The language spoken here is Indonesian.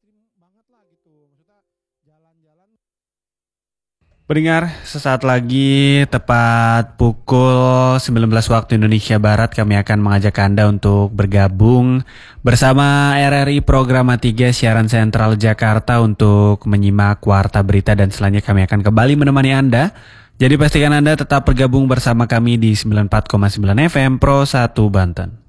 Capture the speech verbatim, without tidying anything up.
ekstrim banget lah gitu. Maksudnya jalan-jalan. Pendengar, sesaat lagi tepat pukul sembilan belas waktu Indonesia Barat kami akan mengajak Anda untuk bergabung bersama R R I Programa tiga Siaran Sentral Jakarta untuk menyimak Warta Berita dan selanjutnya kami akan kembali menemani Anda. Jadi pastikan Anda tetap bergabung bersama kami di sembilan puluh empat koma sembilan F M Pro satu Banten.